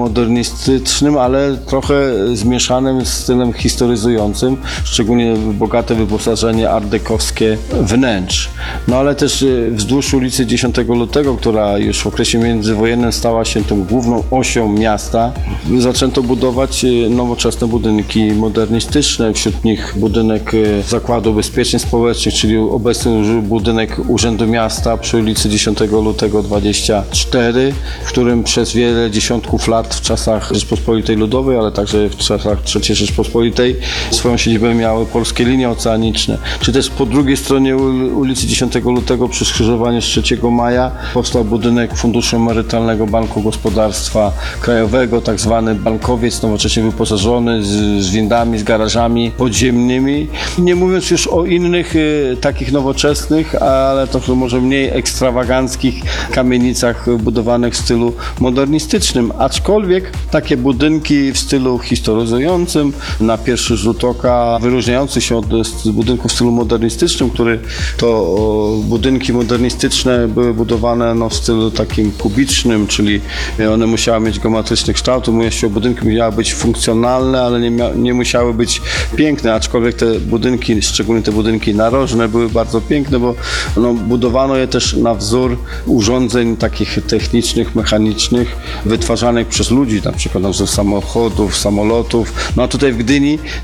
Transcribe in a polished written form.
modernistycznym, ale trochę zmieszanym z stylem historyzującym, szczególnie bogate wyposażenie art-dekowskie wnętrz. No ale też wzdłuż ulicy 10 Lutego, która już w okresie międzywojennym stała się tą główną osią miasta, zaczęto budować nowoczesne budynki modernistyczne, wśród nich budynek Zakładu Ubezpieczeń Społecznych, czyli obecny budynek Urzędu Miasta przy ulicy 10 Lutego 24, w którym przez wiele dziesiątków lat w czasach Rzeczpospolitej Ludowej, ale także w czasach III Rzeczpospolitej swoją siedzibę miały Polskie Linie Oceaniczne. Czy też po drugiej stronie ulicy 10 Lutego przy skrzyżowaniu z 3 Maja powstał budynek Funduszu Emerytalnego Banku Gospodarstwa Krajowego, tak zwany bankowiec nowoczesnie wyposażony z windami, z garażami podziemnymi. Nie mówiąc już o innych takich nowoczesnych, ale to może mniej ekstrawaganckich kamienicach budowanych w stylu modernistycznym. Aczkolwiek takie budynki w stylu historyzującym, na pierwszy rzut oka wyróżniający się od budynków w stylu modernistycznym, który to budynki modernistyczne były budowane w stylu takim kubicznym, czyli one musiały mieć geometryczny kształt, budynki miały być funkcjonalne, ale nie musiały być piękne, aczkolwiek te budynki, szczególnie te budynki narożne, były bardzo piękne, bo budowano je też na wzór urządzeń takich technicznych, mechanicznych, wytwarzanych przez ludzi, na przykład ze samochodów, samolotów. No a tutaj w Gdyni